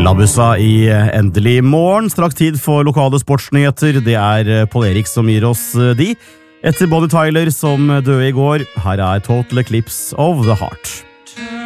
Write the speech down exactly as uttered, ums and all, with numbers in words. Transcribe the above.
Labusa i Endelig morgen, straks tid for lokale sportsnyheter. Det er Paul Erik som gir oss de. Etter Bonnie Tyler som døde i går, her er Total Eclipse of the Heart.